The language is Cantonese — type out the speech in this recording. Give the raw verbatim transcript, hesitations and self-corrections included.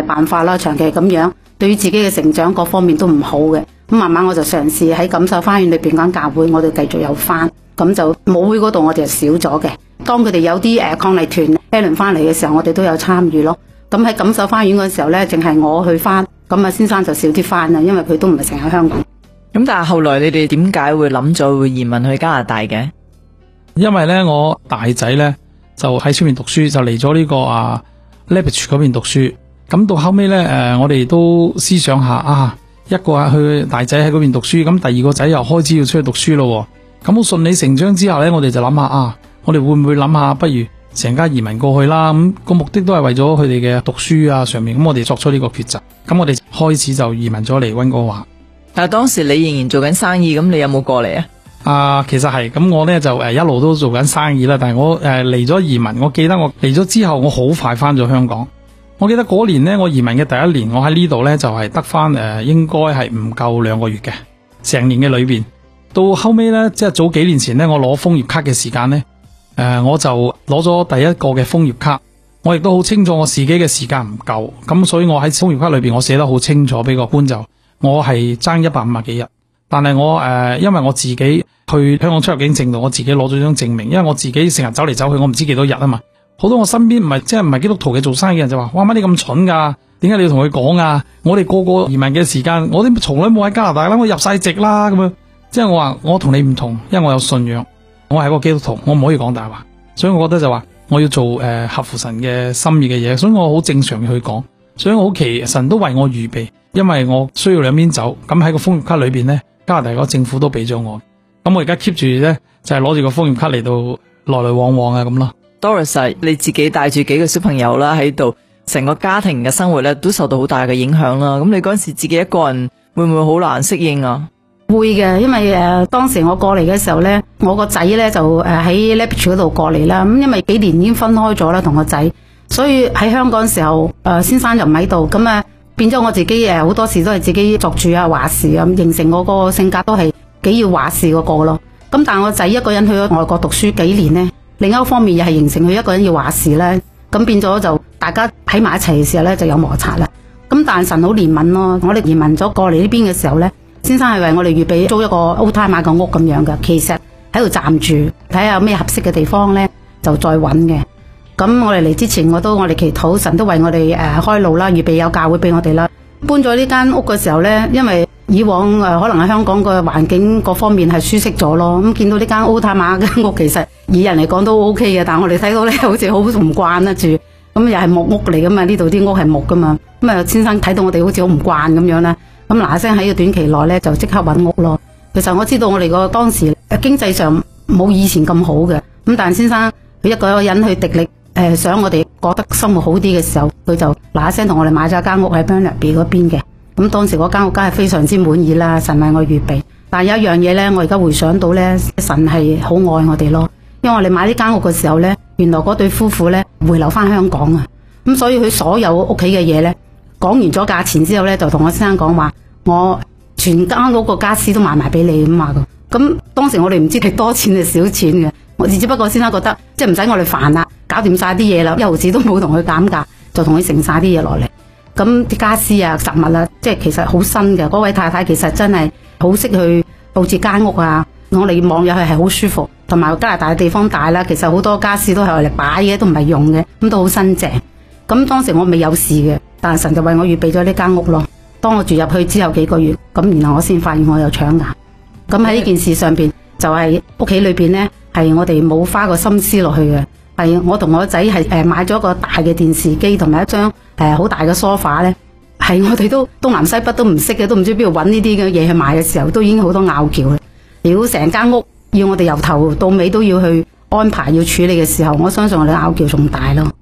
係辦法啦，長期咁樣對於自己嘅成長各方面都唔好嘅。咁慢慢我就嘗試喺錦繡花園裏邊間教會，我哋繼續有翻，咁就舞會嗰度我哋就少咗嘅。當佢哋有啲誒抗力團 Alan 翻嚟嘅時候，我哋都有參與咯。咁喺錦繡花園嗰時候呢，淨係我去翻，咁啊先生就少啲翻啦，因為佢都唔係成日喺香港。 咁但係後來你哋點解會諗咗會移民去加拿大嘅？ 因為呢，我大仔呢就喺出面讀書，就嚟咗呢個啊 Lethbridge 嗰邊讀書。咁到後尾呢，誒我哋都思想下啊，一個係去大仔喺嗰邊讀書，咁第二個仔又開始要出去讀書咯。咁好順理成章之後呢，我哋就諗下啊，我哋會唔會諗下，不如成家移民過去啦？咁個目的都係為咗佢哋嘅讀書啊上面。咁我哋作出呢個抉擇。咁我哋開始就移民咗嚟溫哥華。 但係當時你仍然做緊生意，咁你有冇過嚟啊？ 啊，其實係咁，我呢就誒一路都做緊生意啦。但係我誒嚟咗移民，我記得我嚟咗之後，我好快翻咗香港。我記得嗰年呢，我移民嘅第一年，我喺呢度呢就係得翻誒，應該係唔夠兩個月嘅，成年嘅裏邊。到後尾呢，即係早幾年前呢，我攞楓葉卡嘅時間呢，誒、呃，我就攞咗第一個嘅楓葉卡。我亦都好清楚我自己嘅時間唔夠，咁所以我喺楓葉卡裏邊，我寫得好清楚俾個官就，我係爭一百五十幾日。但係我誒、呃，因為我自己去香港出入境證度，我自己攞咗張證明，因為我自己成日走嚟走去，我唔知幾多日啊嘛。好多我身邊唔係即係唔係基督徒嘅做生意人就話：哇，乜你咁蠢噶？點解你要同佢講啊？我哋個個移民嘅時間，我哋從來冇喺加拿大啦，我入晒籍啦咁樣。即係我話我同你唔同，因為我有信仰，我係個基督徒，我唔可以講大話。所以我覺得就話我要做誒、呃、合乎神嘅心意嘅嘢，所以我好正常去講。所以我好奇神都為我預備，因為我需要兩邊走。咁喺個楓葉卡裏邊呢，加拿大個政府都俾咗我。咁我而家 keep 住咧，就係攞住個楓葉卡嚟到來來往往啊咁咯。 Doris， 你自己帶住幾個小朋友啦喺度，成個家庭嘅生活咧都受到好大嘅影響啦。咁你嗰陣時自己一個人會唔會好難適應啊？ 會嘅，因為誒、呃、當時我過嚟嘅時候咧，我個仔咧就誒喺 Lethbridge 嗰度過嚟啦。咁因為幾年已經分開咗啦，同個仔，所以喺香港嘅時候，誒、呃、先生就唔喺度，咁啊變咗我自己誒好多時都係自己作主啊話事啊，形成我個性格都係幾要話事嗰個咯。咁但係我仔一個人去咗外國讀書幾年咧。另一方面又係形成佢一個人要話事咧，咁變咗就大家喺埋一齊嘅時候咧就有摩擦啦。咁但係神好憐憫咯，我哋移民咗過嚟呢邊嘅時候咧，先生係為我哋預備租一個 old time 買個屋咁樣嘅，其實喺度暫住，睇下有咩合適嘅地方咧就再揾嘅。咁我哋嚟之前我都我哋祈禱神都為我哋誒、呃、開路啦，預備有教會俾我哋啦。搬咗呢間屋嘅時候咧，因為以往誒、呃、可能喺香港個環境各方面係舒適咗咯，咁見到呢間 old time 買嘅屋其實以人嚟講都 OK 嘅，但係我哋睇到咧好似好唔慣得住，咁又係木屋嚟噶嘛，呢度啲屋係木噶嘛，咁啊先生睇到我哋好似好唔慣咁樣啦，咁嗱嗱聲喺個短期內咧就即刻揾屋咯。其實我知道我哋個當時經濟上冇以前咁好嘅，咁但係先生佢一個人去滴力誒、呃、想我哋覺得生活好啲嘅時候，佢就嗱嗱聲同我哋買咗間屋喺 Burnaby 嗰邊嘅。咁當時嗰間屋梗係非常之滿意啦，神為我預備。但係有一樣嘢咧，我而家回想到咧，神係好愛我哋咯。因為我哋買呢間屋嘅時候咧，原來嗰對夫婦咧回流翻香港啊，咁所以佢所有屋企嘅嘢咧，講完咗價錢之後咧，就同我先生講話，我全間屋個家私都賣埋俾你咁話噶。咁當時我哋唔知係多錢定少錢嘅，我只不過先生覺得即係唔使我哋煩啦，搞掂晒啲嘢啦，一毫子都冇同佢減價，就同佢剩晒啲嘢落嚟。咁啲家私啊、雜物啊，即係其實好新嘅。嗰位太太其實真係好識去佈置間屋啊，我哋望入去係好舒服。同埋加拿大嘅地方大啦，其實好多家私都係用嚟擺嘅，都唔係用嘅，咁都好新淨。咁當時我未有事嘅，但係神就為我預備咗呢間屋咯。當我住入去之後幾個月，咁然後我先發現我有腸癌。咁喺呢件事上邊，就係屋企裏邊呢，係我哋冇花個心思落去嘅。係我同我仔係誒買咗一個大嘅電視機同埋一張誒好大嘅梳化咧，係我哋都東南西北都唔識嘅，都唔知邊度揾呢啲嘅嘢去買嘅時候，都已經好多拗撬啦。如果成間屋要我哋由頭到尾都要去安排要處理嘅時候，我相信我哋拗撬仲大咯。